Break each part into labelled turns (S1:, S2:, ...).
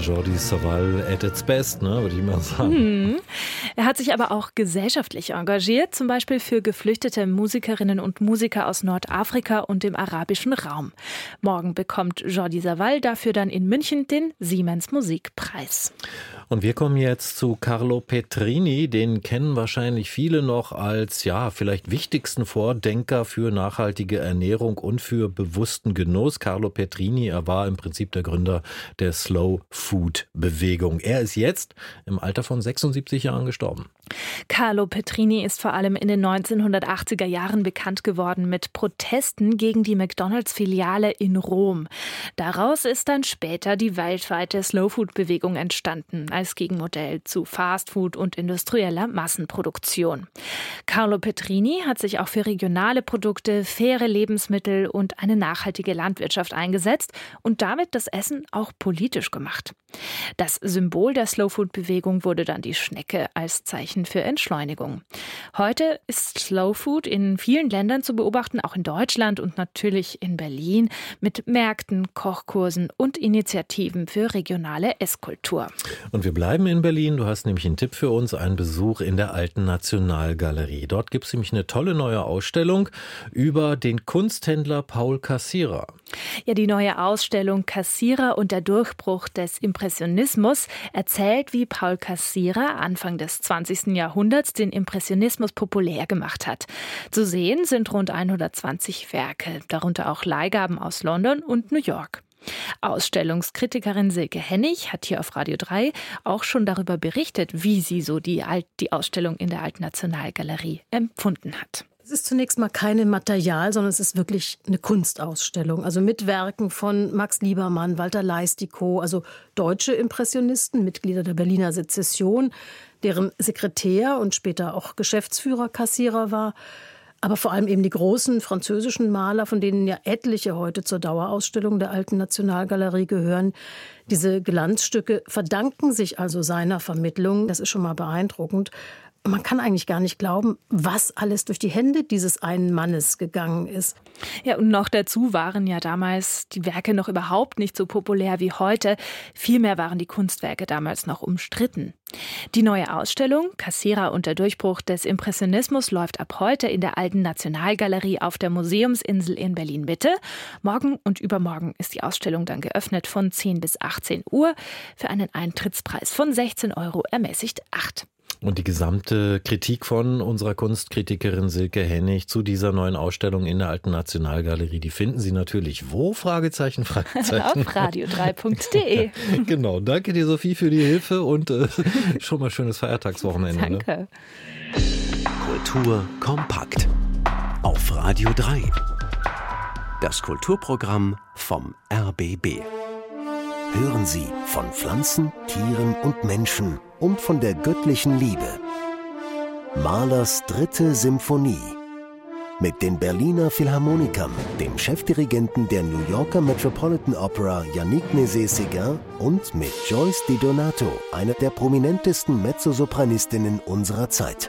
S1: Jordi Savall at its best, ne, würde ich mal sagen.
S2: Er hat sich aber auch gesellschaftlich engagiert, zum Beispiel für geflüchtete Musikerinnen und Musiker aus Nordafrika und dem arabischen Raum. Morgen bekommt Jordi Savall dafür dann in München den Siemens Musikpreis.
S1: Und wir kommen jetzt zu Carlo Petrini. Den kennen wahrscheinlich viele noch als, vielleicht wichtigsten Vordenker für nachhaltige Ernährung und für bewussten Genuss. Carlo Petrini, er war im Prinzip der Gründer der Slow-Food-Bewegung. Er ist jetzt im Alter von 76 Jahren gestorben.
S2: Carlo Petrini ist vor allem in den 1980er Jahren bekannt geworden mit Protesten gegen die McDonalds-Filiale in Rom. Daraus ist dann später die weltweite Slow-Food-Bewegung entstanden, als Gegenmodell zu Fastfood und industrieller Massenproduktion. Carlo Petrini hat sich auch für regionale Produkte, faire Lebensmittel und eine nachhaltige Landwirtschaft eingesetzt und damit das Essen auch politisch gemacht. Das Symbol der Slow-Food-Bewegung wurde dann die Schnecke als Zeichen für Entschleunigung. Heute ist Slow Food in vielen Ländern zu beobachten, auch in Deutschland und natürlich in Berlin, mit Märkten, Kochkursen und Initiativen für regionale Esskultur.
S1: Und wir bleiben in Berlin. Du hast nämlich einen Tipp für uns, einen Besuch in der Alten Nationalgalerie. Dort gibt es nämlich eine tolle neue Ausstellung über den Kunsthändler Paul Cassirer.
S2: Ja, die neue Ausstellung Cassirer und der Durchbruch des Impressionismus erzählt, wie Paul Cassirer Anfang des 20. Jahrhunderts den Impressionismus populär gemacht hat. Zu sehen sind rund 120 Werke, darunter auch Leihgaben aus London und New York. Ausstellungskritikerin Silke Hennig hat hier auf Radio 3 auch schon darüber berichtet, wie sie so die Ausstellung in der Alten Nationalgalerie empfunden hat.
S3: Es ist zunächst mal kein Material, sondern es ist wirklich eine Kunstausstellung. Also mit Werken von Max Liebermann, Walter Leistikow, also deutsche Impressionisten, Mitglieder der Berliner Sezession, deren Sekretär und später auch Geschäftsführer Cassirer war. Aber vor allem eben die großen französischen Maler, von denen ja etliche heute zur Dauerausstellung der Alten Nationalgalerie gehören. Diese Glanzstücke verdanken sich also seiner Vermittlung. Das ist schon mal beeindruckend. Man kann eigentlich gar nicht glauben, was alles durch die Hände dieses einen Mannes gegangen ist.
S2: Ja, und noch dazu waren ja damals die Werke noch überhaupt nicht so populär wie heute. Vielmehr waren die Kunstwerke damals noch umstritten. Die neue Ausstellung Cassirer und der Durchbruch des Impressionismus läuft ab heute in der Alten Nationalgalerie auf der Museumsinsel in Berlin-Mitte. Morgen und übermorgen ist die Ausstellung dann geöffnet von 10 bis 18 Uhr für einen Eintrittspreis von 16 € ermäßigt 8.
S1: Und die gesamte Kritik von unserer Kunstkritikerin Silke Hennig zu dieser neuen Ausstellung in der Alten Nationalgalerie, die finden Sie natürlich wo? Fragezeichen.
S2: Auf radio3.de.
S1: Genau, danke dir Sophie für die Hilfe und schon mal schönes Feiertagswochenende.
S2: Danke.
S1: Ne?
S4: Kultur kompakt auf Radio 3. Das Kulturprogramm vom RBB. Hören Sie von Pflanzen, Tieren und Menschen und von der göttlichen Liebe. Mahlers 3. Symphonie. Mit den Berliner Philharmonikern, dem Chefdirigenten der New Yorker Metropolitan Opera Yannick Nézet-Séguin und mit Joyce Di Donato, einer der prominentesten Mezzosopranistinnen unserer Zeit.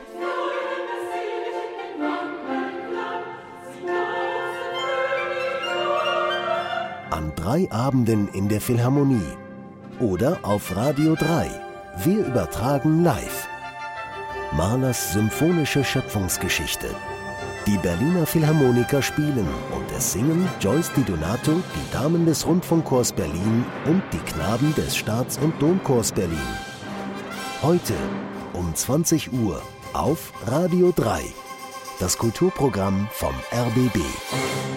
S4: An 3 Abenden in der Philharmonie oder auf Radio 3. Wir übertragen live. Mahlers symphonische Schöpfungsgeschichte. Die Berliner Philharmoniker spielen und es singen Joyce Di Donato, die Damen des Rundfunkchors Berlin und die Knaben des Staats- und Domchors Berlin. Heute um 20 Uhr auf Radio 3. Das Kulturprogramm vom RBB.